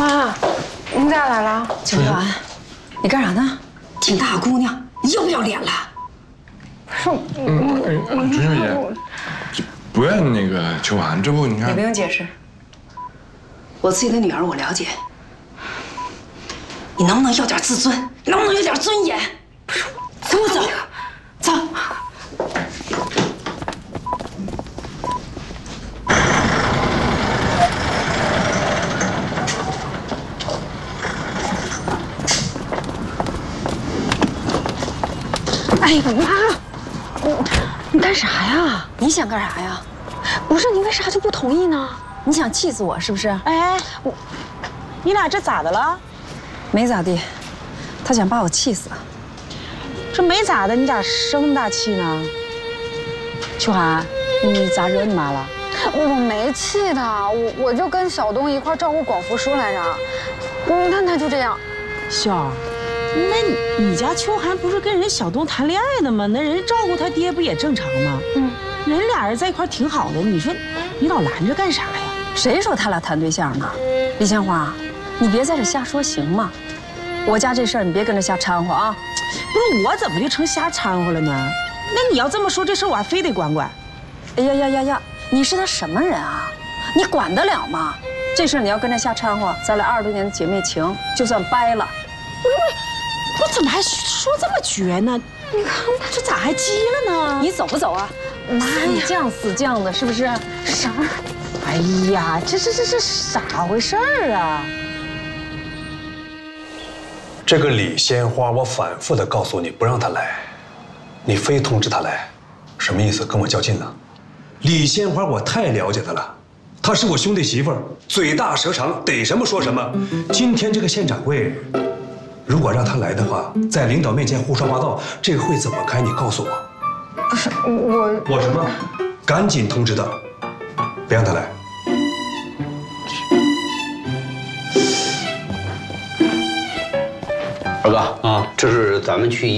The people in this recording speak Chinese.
妈，你咋来了？ 秋兰，你干啥呢？挺大姑娘，你要不要脸了？ 不是， 春秀姐，不怨那个秋寒，这不你看， 你不用解释，我自己的女儿我了解。你能不能要点自尊？能不能有点尊严？不是，跟我走，走。 哎呀妈！你干啥呀？ 你想干啥呀？ 不是你为啥就不同意呢？ 你想气死我是不是？ 哎，你俩这咋的了？ 没咋地，他想把我气死。 这没咋的，你咋生那么大气呢？秋寒，你咋惹你妈了？ 我没气他，我就跟小东一块照顾广福叔来着。你看他就这样。 秀儿，那你家秋寒不是跟人小东谈恋爱呢吗？那人照顾他爹不也正常吗？人俩人在一块挺好的，你说你老拦着干啥呀？ 谁说他俩谈对象呢？李香花，你别在这瞎说行吗？我家这事儿你别跟着瞎掺和啊！ 不是我怎么就成瞎掺和了呢？那你要这么说，这事儿我还非得管管。 哎呀！你是他什么人啊？你管得了吗？这事儿你要跟着瞎掺和，咱俩20多年的姐妹情就算掰了。 我怎么还说这么绝呢？你看这咋还急了呢？ 你走不走啊？妈呀，死犟的，是不是？ 啥？哎呀，这是咋回事儿啊？ 这个李鲜花，我反复的告诉你不让她来，你非通知她来，什么意思？跟我较劲呢？李鲜花，我太了解她了，她是我兄弟媳妇儿，嘴大舌长，逮什么说什么。今天这个县长会，如果让她来的话，在领导面前胡说八道，这个会怎么开？你告诉我。 不是我什么？赶紧通知她，别让她来。 二哥啊，这是咱们去